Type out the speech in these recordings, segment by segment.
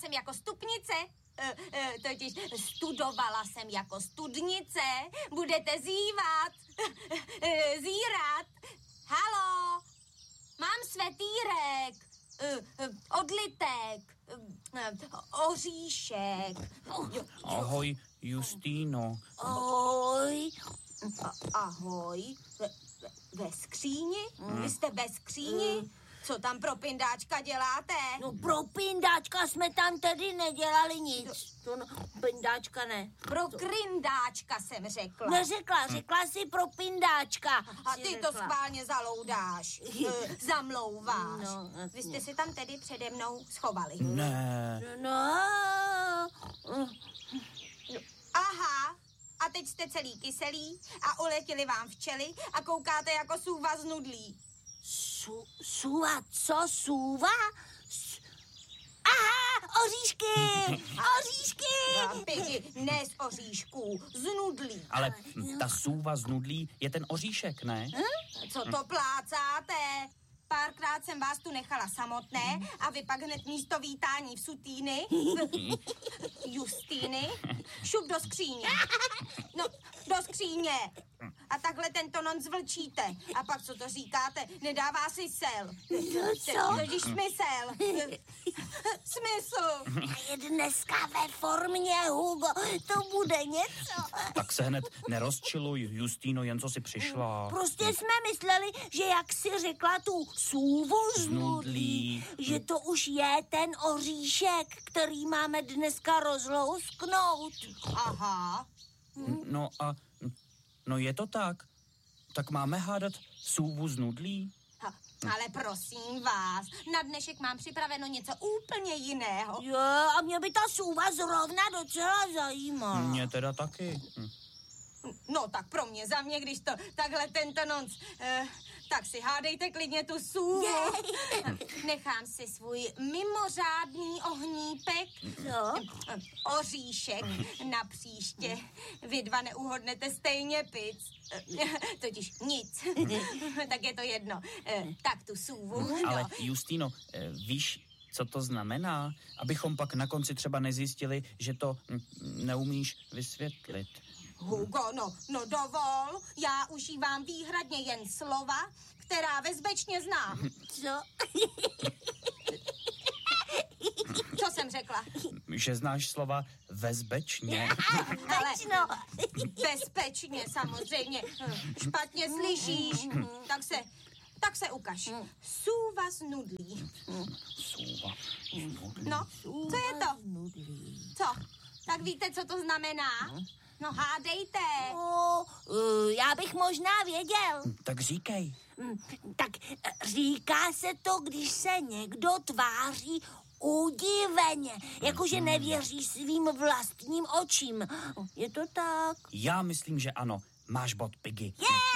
jsem jako stupnice, totiž studovala jsem jako studnice. Budete zívat, zírat. Halo, mám svetýrek, odlitek, oříšek. Ahoj, Justýno. Ahoj. Ahoj. Ve skříni? Vy jste ve skříni? Co tam pro pindáčka děláte? No pro pindáčka jsme tam tedy nedělali nic. Pindáčka ne. Pro kryndáčka jsem řekla. Neřekla, řekla si pro pindáčka. A ty to schválně zaloudáš. Zamlouváš. No, Vy jste se tam tedy přede mnou schovali. Ne. No. Aha. A teď jste celý kyselý a uletěli vám včely a koukáte jako sůva z nudlí. Sůva, co sůva? Aha, oříšky, oříšky. Pigi, ne z oříšků, z nudlí. Ale ta sůva z nudlí je ten oříšek, ne? Co to plácáte? Párkrát jsem vás tu nechala samotné a vy pak hned místo vítání v sutýny, Justýny, šup do skříně. No, do skříně. A takhle tento non zvlčíte. A pak co to říkáte? Nedává si sel. Co? Totiž smysl. Smysl. Je dneska ve formě, Hugo, to bude něco. Tak se hned nerozčiluj, Justýno, jen co si přišla. Prostě jsme mysleli, že jak si řekla tu sůvu z nudlí, že to už je ten oříšek, který máme dneska rozlousknout. Aha. No je to tak. Tak máme hádat sůvu z nudlí? Ale prosím vás, na dnešek mám připraveno něco úplně jiného. Jo, a mě by ta sůva zrovna docela zajímala. Mě teda taky. No tak pro mě, za mě, když to takhle tento nonc, tak si hádejte klidně tu sůvu. Nechám si svůj mimořádný ohnípek, oříšek na příště. Vy dva neuhodnete stejně pic. Totiž nic. Tak je to jedno. Tak tu sůvu. Ale Justýno, víš, co to znamená? Abychom pak na konci třeba nezjistili, že to neumíš vysvětlit. Hugo, no dovol, já užívám výhradně jen slova, která vezbečně znám. Co? Co jsem řekla? Že znáš slova vezbečně. Ale bezpečně samozřejmě. Špatně slyšíš, tak se ukaž. Sůva z nudlí. Sůva. No, co je to? Co? Tak víte, co to znamená? No hádejte. Já bych možná věděl. Tak říkej. Tak říká se to, když se někdo tváří udiveně, jakože nevěří svým vlastním očím. Je to tak? Já myslím, že ano. Máš bod, Piggy.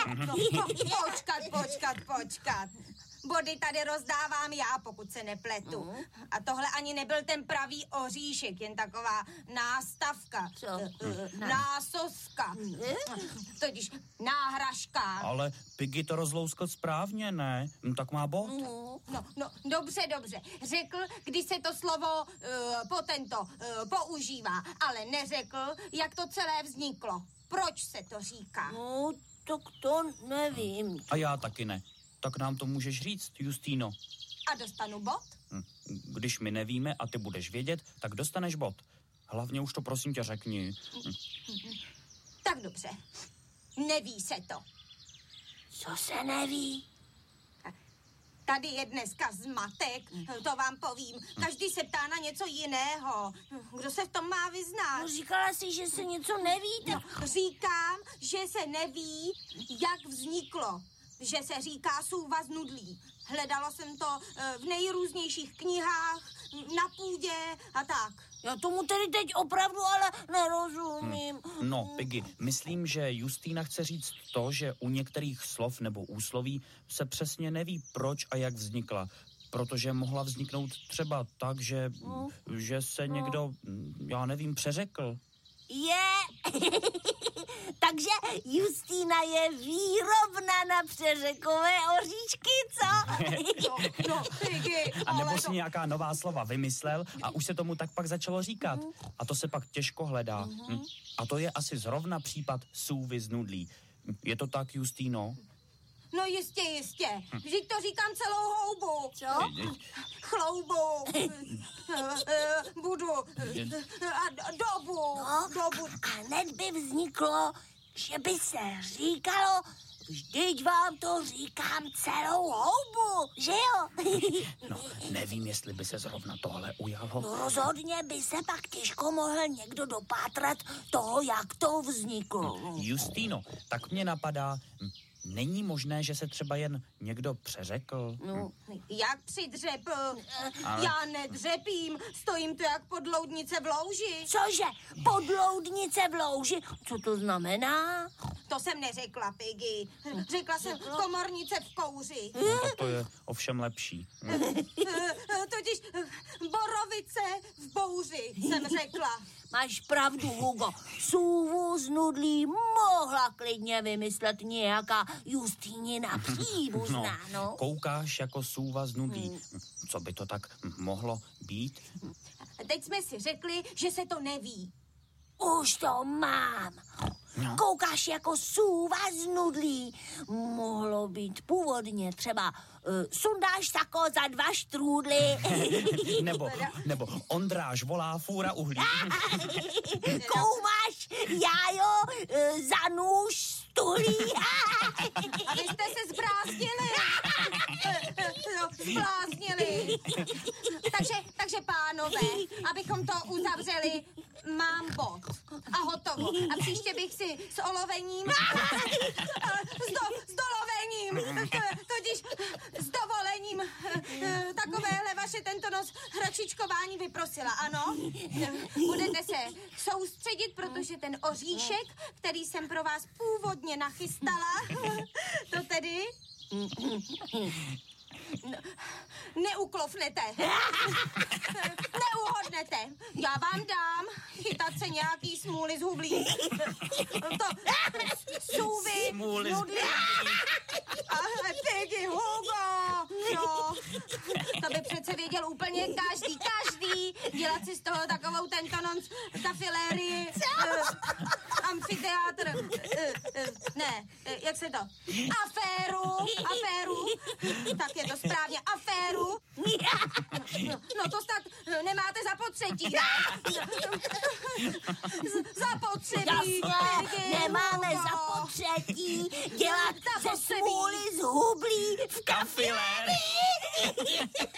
Počkat. Body tady rozdávám já, pokud se nepletu. A tohle ani nebyl ten pravý oříšek, jen taková nástavka. Co? Násoska. Totiž náhražka. Ale Piggy to rozlouskl správně, ne? Tak má bod. No, dobře. Řekl, když se to slovo používá, ale neřekl, jak to celé vzniklo. Proč se to říká? No, tak to nevím. A já taky ne. Tak nám to můžeš říct, Justýno. A dostanu bod? Když my nevíme a ty budeš vědět, tak dostaneš bod. Hlavně už to prosím tě řekni. Tak dobře. Neví se to. Co se neví? Tady je dneska zmatek, to vám povím. Každý se ptá na něco jiného. Kdo se v tom má vyznat? No, říkala jsi, že se něco neví. No, říkám, že se neví, jak vzniklo. Že se říká sůva z nudlí. Hledala jsem to v nejrůznějších knihách, na půdě a tak. Já tomu tedy teď opravdu ale nerozumím. No, Piggy, myslím, že Justýna chce říct to, že u některých slov nebo úsloví se přesně neví, proč a jak vznikla. Protože mohla vzniknout třeba tak, že se někdo, já nevím, přeřekl. Je. Takže Justína je výrobna na přeřekové oříšky, co? No, Piggy, A nebo ale si nějaká nová slova vymyslel a už se tomu tak pak začalo říkat. A to se pak těžko hledá. A to je asi zrovna případ sůvy z nudlí. Je to tak, Justíno? No jistě. Vždyť to říkám celou houbu. Co? Chloubu. Budu. A dobu. A hned by vzniklo, že by se říkalo, vždyť vám to říkám celou houbu, že jo? No, nevím, jestli by se zrovna tohle ujalo. No rozhodně by se pak těžko mohl někdo dopátrat toho, jak to vzniklo. Justíno, tak mě napadá, není možné, že se třeba jen někdo přeřekl? No. Jak přidřepl? Ale- Já nedřepím, stojím tu jak podloudnice v louži. Cože? Podloudnice v louži? Co to znamená? To jsem neřekla, Piggy. Řekla jsem komornice v kouři. No, tak to je ovšem lepší. Totiž borovice v bouři, jsem řekla. Máš pravdu, Hugo. Sůvu z nudlí mohla klidně vymyslet nějaká Justínina příbuzná, no. Koukáš jako sůva z nudlí. Co by to tak mohlo být? Teď jsme si řekli, že se to neví. Už to mám. No. Koukáš jako sůva z nudlí. Mohlo být původně třeba sundáš sako za 2 štrůdly. Nebo Ondráš volá fůra uhlí. Koumáš jájo za nůž stuhlí. A vy jste se zbláznili. Zbláznili. Takže pánové, abychom to uzavřeli, mám bod. A hotovo. A příště bych si s olovením, s dolovením, totiž s dovolením takovéhle vaše tento nos hračičkování vyprosila, ano? Budete se soustředit, protože ten oříšek, který jsem pro vás původně nachystala, to tedy... Neuklofnete. Neuhodnete. Já vám dám chytat se nějaký smůly z hublí. To sůvy. Smůly z hublí. A Piggy, Hugo. Jo. To by přece věděl úplně každý. Dělat si z toho takovou tento nonc kafilérii. Amfiteátr. Ne, jak se to? Aféru. Tak je to správně, aféru. No to snad nemáte zapotřebí, ne? Zapotřebí. Jasně, nemáme zapotřebí dělat ze smůly z hublí v kafilérii.